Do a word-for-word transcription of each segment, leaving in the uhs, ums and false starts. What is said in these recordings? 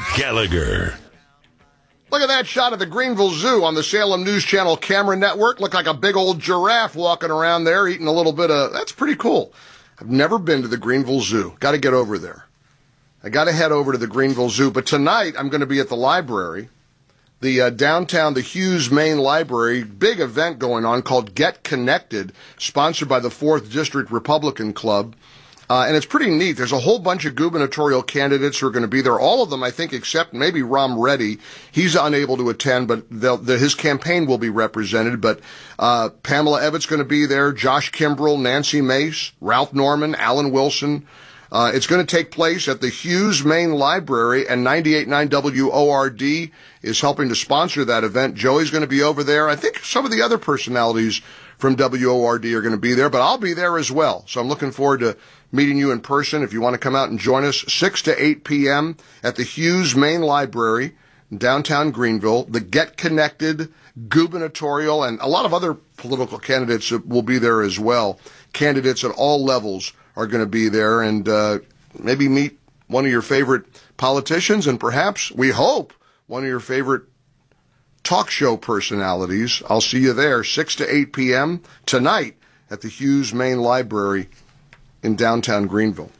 Gallagher. Look at that shot of the Greenville Zoo on the Salem News Channel camera network. Looked like a big old giraffe walking around there eating a little bit of... That's pretty cool. I've never been to the Greenville Zoo. Got to get over there. I got to head over to the Greenville Zoo. But tonight, I'm going to be at the library, the uh, downtown, the Hughes Main Library. Big event going on called Get Connected, sponsored by the fourth District Republican Club. Uh, and it's pretty neat. There's a whole bunch of gubernatorial candidates who are going to be there. All of them, I think, except maybe Ram Reddy. He's unable to attend, but the, his campaign will be represented. But uh, Pamela Evans going to be there, Josh Kimbrell, Nancy Mace, Ralph Norman, Alan Wilson. Uh, it's going to take place at the Hughes Main Library, and ninety-eight point nine W O R D is helping to sponsor that event. Joey's going to be over there. I think some of the other personalities from W O R D are going to be there, but I'll be there as well. So I'm looking forward to meeting you in person. If you want to come out and join us, six to eight p.m. at the Hughes Main Library in downtown Greenville. The Get Connected gubernatorial and a lot of other political candidates will be there as well. Candidates at all levels are going to be there, and uh, maybe meet one of your favorite politicians, and perhaps, we hope, one of your favorite talk show personalities. I'll see you there, six to eight p.m. tonight at the Hughes Main Library in downtown Greenville.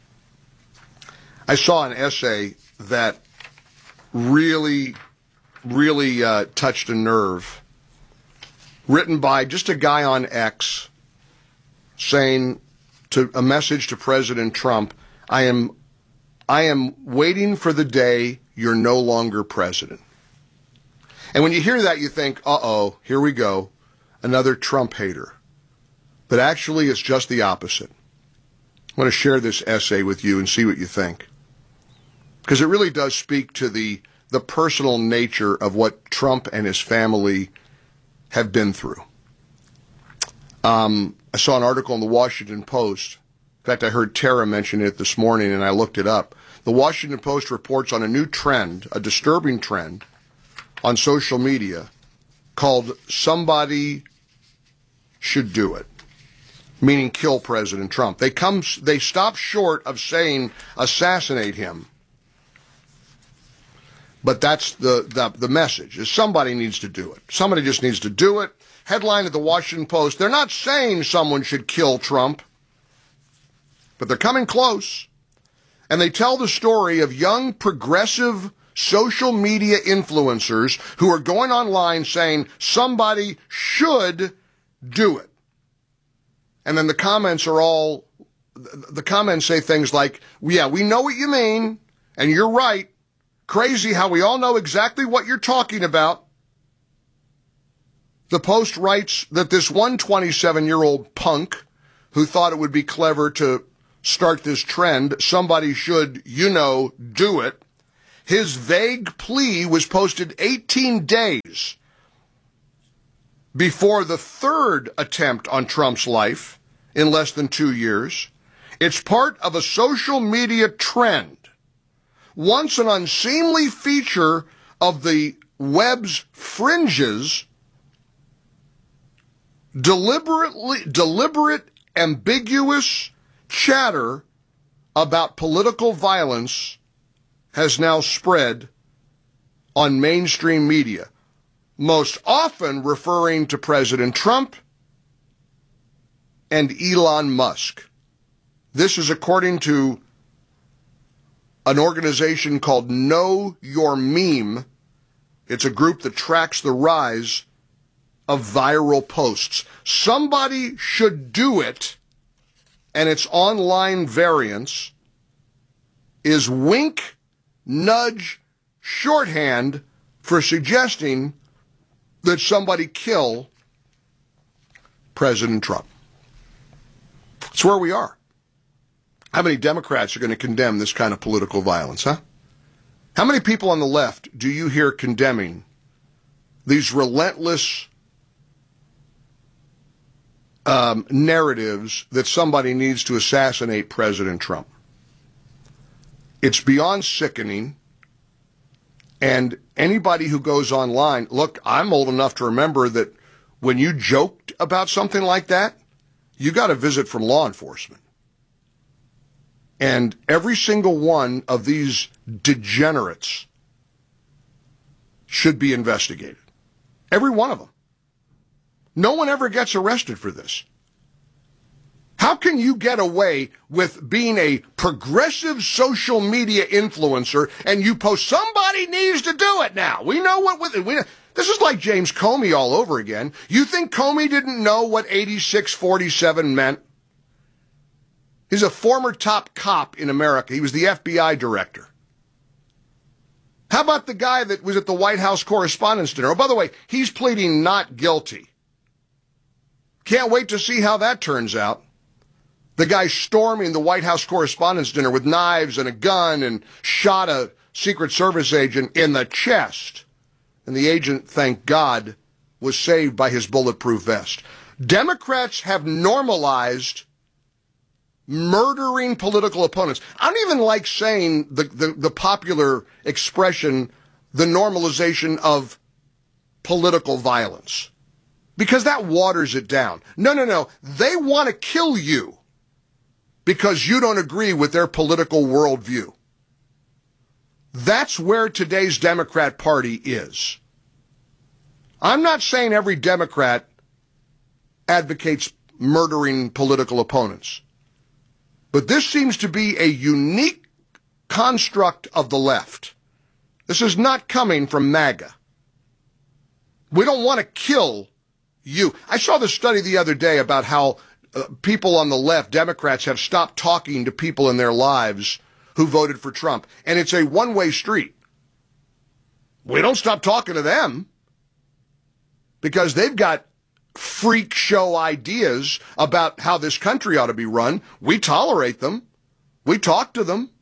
I saw an essay that really, really uh, touched a nerve, written by just a guy on X, saying to a message to President Trump, I am, I am waiting for the day you're no longer president. And when you hear that, you think, uh-oh, here we go, another Trump hater. But actually, it's just the opposite. I want to share this essay with you and see what you think, because it really does speak to the the personal nature of what Trump and his family have been through. Um, I saw an article in the Washington Post. In fact, I heard Tara mention it this morning, and I looked it up. The Washington Post reports on a new trend, a disturbing trend, on social media called "Somebody Should Do It," meaning kill President Trump. They come, they stop short of saying assassinate him. But that's the, the, the message, is somebody needs to do it. Somebody just needs to do it. Headline at the Washington Post, they're not saying someone should kill Trump, but they're coming close. And they tell the story of young progressive social media influencers who are going online saying somebody should do it. And then the comments are all, the comments say things like, yeah, we know what you mean, and you're right. Crazy how we all know exactly what you're talking about. The Post writes that this one twenty-seven-year-old punk who thought it would be clever to start this trend, somebody should, you know, do it. His vague plea was posted eighteen days before the third attempt on Trump's life in less than two years. It's part of a social media trend, once an unseemly feature of the web's fringes, deliberately, deliberate, ambiguous chatter about political violence has now spread on mainstream media, most often referring to President Trump and Elon Musk. This is according to an organization called Know Your Meme. It's a group that tracks the rise of viral posts. Somebody should do it, and its online variants is wink, nudge, shorthand for suggesting that somebody kill President Trump. It's where we are. How many Democrats are going to condemn this kind of political violence, huh? How many people on the left do you hear condemning these relentless um, narratives that somebody needs to assassinate President Trump? It's beyond sickening. And anybody who goes online, look, I'm old enough to remember that when you joked about something like that, you got a visit from law enforcement. And every single one of these degenerates should be investigated. Every one of them. No one ever gets arrested for this. How can you get away with being a progressive social media influencer and you post, somebody needs to do it now? We know what with it. We, this is like James Comey all over again. You think Comey didn't know what eighty-six forty-seven meant? He's a former top cop in America. He was the F B I director. How about the guy that was at the White House Correspondents' Dinner? Oh, by the way, he's pleading not guilty. Can't wait to see how that turns out. The guy storming the White House Correspondents' Dinner with knives and a gun and shot a Secret Service agent in the chest. And the agent, thank God, was saved by his bulletproof vest. Democrats have normalized murdering political opponents. I don't even like saying the, the, the popular expression, the normalization of political violence, because that waters it down. No, no, no. They want to kill you because you don't agree with their political worldview. That's where today's Democrat Party is. I'm not saying every Democrat advocates murdering political opponents. But this seems to be a unique construct of the left. This is not coming from MAGA. We don't want to kill you. I saw this study the other day about how uh, people on the left, Democrats, have stopped talking to people in their lives who voted for Trump. And it's a one-way street. We don't stop talking to them because they've got freak show ideas about how this country ought to be run. We tolerate them. We talk to them.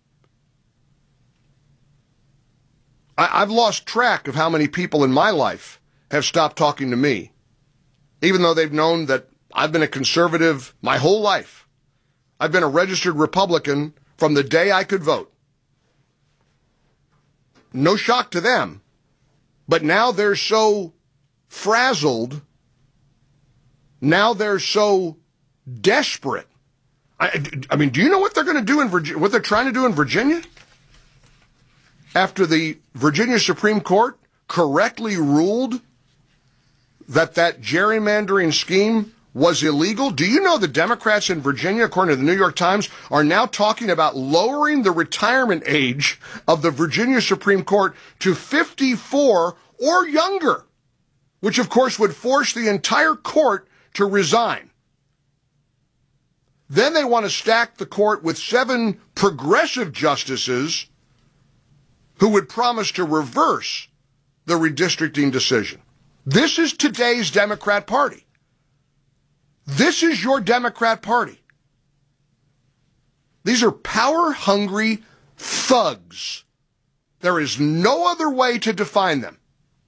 I, I've lost track of how many people in my life have stopped talking to me, even though they've known that I've been a conservative my whole life. I've been a registered Republican from the day I could vote. No shock to them. But now they're so frazzled. Now they're so desperate. I, I mean, do you know what they're going to do in Virginia, what they're trying to do in Virginia? After the Virginia Supreme Court correctly ruled that that gerrymandering scheme was illegal, do you know the Democrats in Virginia, according to the New York Times, are now talking about lowering the retirement age of the Virginia Supreme Court to fifty-four or younger, which of course would force the entire court to resign. Then they want to stack the court with seven progressive justices who would promise to reverse the redistricting decision. This is today's Democrat Party. This is your Democrat Party. These are power-hungry thugs. There is no other way to define them.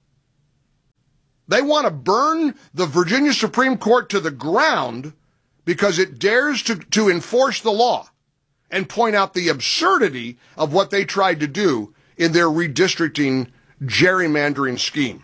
They want to burn the Virginia Supreme Court to the ground because it dares to, to enforce the law and point out the absurdity of what they tried to do in their redistricting gerrymandering scheme.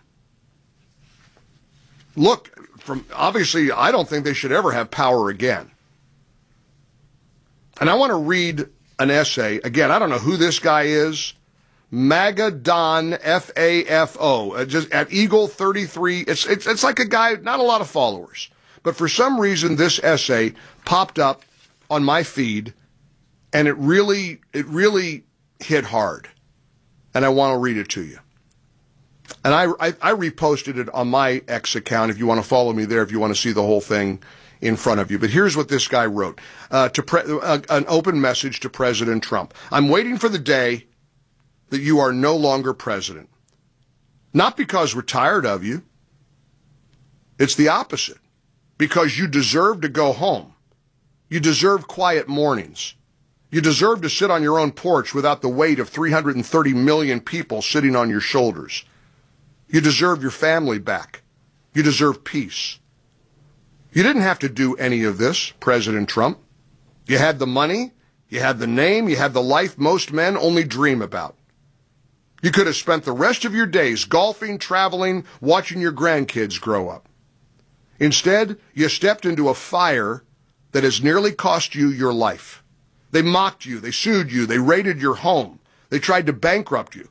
Look, from obviously, I don't think they should ever have power again. And I want to read an essay. Again, I don't know who this guy is. MAGA Don, F A F O, uh, just at Eagle thirty-three. It's, it's, it's like a guy, not a lot of followers. But for some reason, this essay popped up on my feed, and it really, it really hit hard. And I want to read it to you. And I, I, I reposted it on my X account if you want to follow me there, if you want to see the whole thing in front of you. But here's what this guy wrote, uh, to pre- uh, an open message to President Trump. I'm waiting for the day that you are no longer president. Not because we're tired of you. It's the opposite. Because you deserve to go home. You deserve quiet mornings. You deserve to sit on your own porch without the weight of three hundred thirty million people sitting on your shoulders. You deserve your family back. You deserve peace. You didn't have to do any of this, President Trump. You had the money, you had the name, you had the life most men only dream about. You could have spent the rest of your days golfing, traveling, watching your grandkids grow up. Instead, you stepped into a fire that has nearly cost you your life. They mocked you, they sued you, they raided your home, they tried to bankrupt you.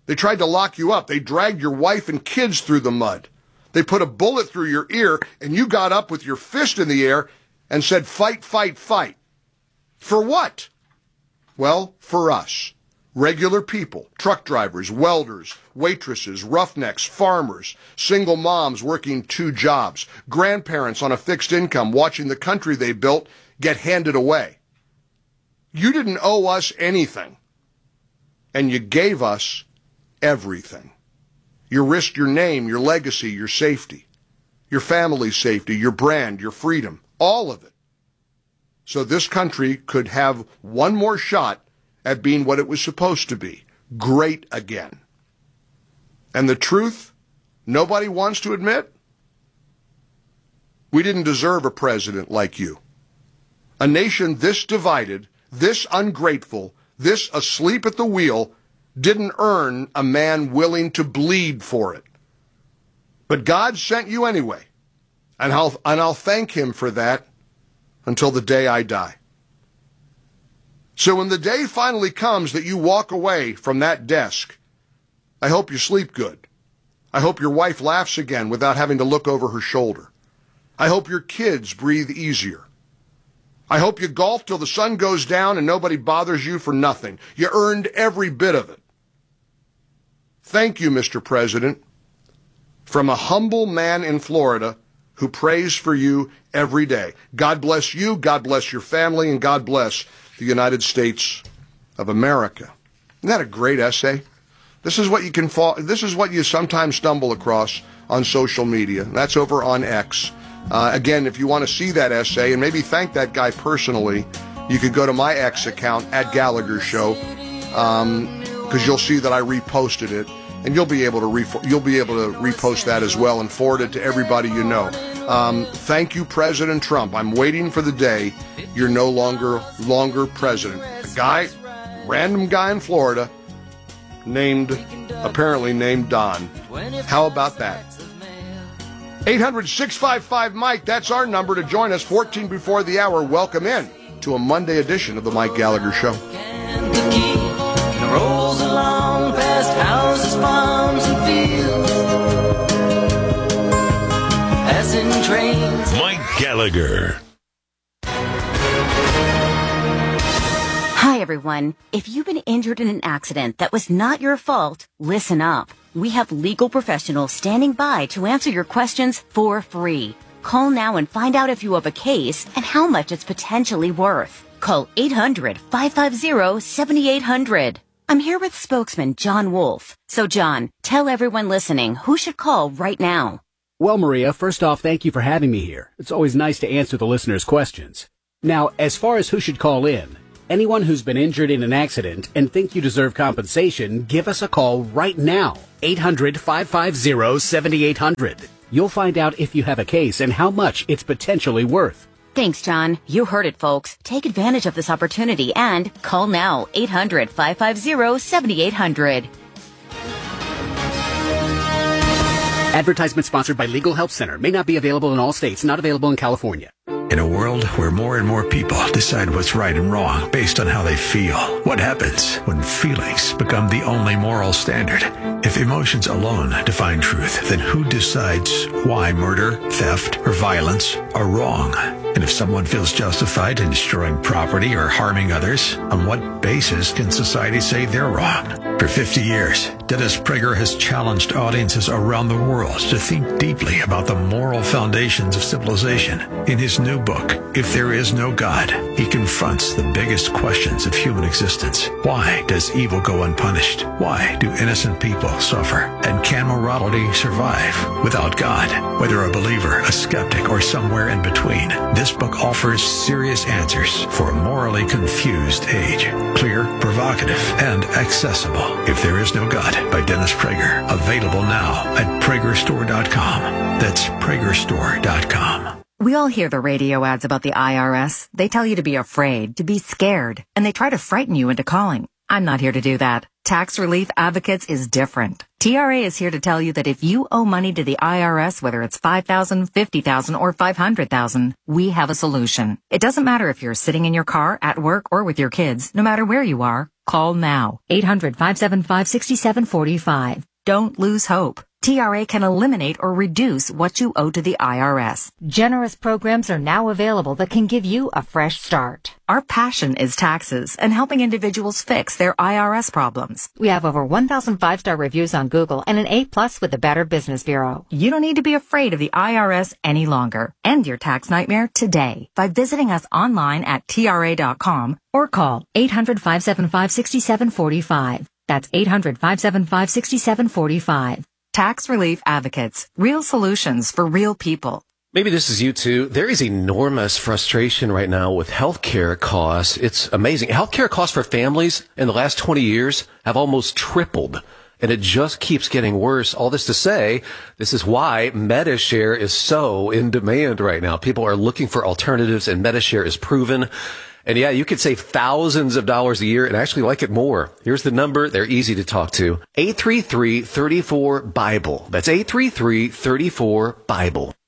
They tried to lock you up. They dragged your wife and kids through the mud. They put a bullet through your ear, and you got up with your fist in the air and said, fight, fight, fight. For what? Well, for us. Regular people, truck drivers, welders, waitresses, roughnecks, farmers, single moms working two jobs, grandparents on a fixed income watching the country they built get handed away. You didn't owe us anything, and you gave us everything. You risked your name, your legacy, your safety, your family's safety, your brand, your freedom, all of it. So this country could have one more shot at being what it was supposed to be, great again. And the truth, nobody wants to admit? We didn't deserve a president like you. A nation this divided, this ungrateful, this asleep at the wheel, didn't earn a man willing to bleed for it. But God sent you anyway, and I'll, and I'll thank him for that until the day I die. So when the day finally comes that you walk away from that desk, I hope you sleep good. I hope your wife laughs again without having to look over her shoulder. I hope your kids breathe easier. I hope you golf till the sun goes down and nobody bothers you for nothing. You earned every bit of it. Thank you, Mister President, from a humble man in Florida who prays for you every day. God bless you, God bless your family, and God bless the United States of America. Isn't that a great essay? This is what you can fall, this is what you sometimes stumble across on social media. That's over on X. Uh, again, if you want to see that essay and maybe thank that guy personally, you could go to my X account at Gallagher Show, um, because you'll see that I reposted it, and you'll be able to re- you'll be able to repost that as well and forward it to everybody you know. Um, thank you, President Trump. I'm waiting for the day you're no longer longer president. A guy, random guy in Florida, named apparently named Don. How about that? eight hundred, six five five, Mike. That's our number to join us. fourteen before the hour. Welcome in to a Monday edition of the Mike Gallagher Show. Rolls along past houses, farms, and fields. Passing trains. Mike Gallagher. Hi, everyone. If you've been injured in an accident that was not your fault, listen up. We have legal professionals standing by to answer your questions for free. Call now and find out if you have a case and how much it's potentially worth. Call eight hundred, five five zero, seven eight zero zero. I'm here with spokesman John Wolf. So, John, tell everyone listening who should call right now. Well, Maria, first off, thank you for having me here. It's always nice to answer the listeners' questions. Now, as far as who should call in, anyone who's been injured in an accident and think you deserve compensation, give us a call right now. eight hundred, five five zero, seven eight zero zero. You'll find out if you have a case and how much it's potentially worth. Thanks, John. You heard it, folks. Take advantage of this opportunity and call now. eight hundred, five five zero, seven eight zero zero. Advertisement sponsored by Legal Help Center. May not be available in all states. Not available in California. In a world where more and more people decide what's right and wrong based on how they feel, what happens when feelings become the only moral standard? If emotions alone define truth, then who decides why murder, theft, or violence are wrong? And if someone feels justified in destroying property or harming others, on what basis can society say they're wrong? For fifty years, Dennis Prager has challenged audiences around the world to think deeply about the moral foundations of civilization. In his new book, If There Is No God, he confronts the biggest questions of human existence. Why does evil go unpunished? Why do innocent people suffer? And can morality survive without God? Whether a believer, a skeptic, or somewhere in between, this book offers serious answers for a morally confused age. Clear, provocative, and accessible. If There Is No God by Dennis Prager. Available now at Prager Store dot com. That's Prager Store dot com. We all hear the radio ads about the I R S. They tell you to be afraid, to be scared, and they try to frighten you into calling. I'm not here to do that. Tax Relief Advocates is different. T R A is here to tell you that if you owe money to the I R S, whether it's five thousand dollars, fifty thousand dollars, or five hundred thousand dollars, we have a solution. It doesn't matter if you're sitting in your car, at work, or with your kids. No matter where you are, Call now. eight hundred, five seven five, six seven four five. Don't lose hope. T R A can eliminate or reduce what you owe to the I R S. Generous programs are now available that can give you a fresh start. Our passion is taxes and helping individuals fix their I R S problems. We have over one thousand five-star reviews on Google and an A plus with the Better Business Bureau. You don't need to be afraid of the I R S any longer. End your tax nightmare today by visiting us online at T R A dot com or call eight hundred, five seven five, six seven four five. That's eight hundred, five seven five, six seven four five. Tax Relief Advocates. Real solutions for real people. Maybe this is you too. There is enormous frustration right now with healthcare costs. It's amazing. Healthcare costs for families in the last twenty years have almost tripled, and it just keeps getting worse. All this to say, this is why MediShare is so in demand right now. People are looking for alternatives, and MediShare is proven. And yeah, you could save thousands of dollars a year and actually like it more. Here's the number. They're easy to talk to. eight three three, three four, BIBLE. That's eight three three, three four, BIBLE.